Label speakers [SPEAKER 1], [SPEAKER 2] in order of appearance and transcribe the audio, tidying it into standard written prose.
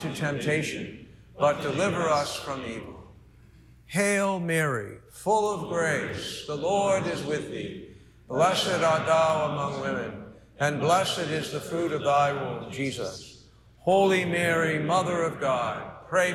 [SPEAKER 1] to temptation, but deliver us from evil. Hail Mary, full of grace, the Lord is with thee. Blessed art thou among women, and blessed is the fruit of thy womb, Jesus. Holy Mary, Mother of God, pray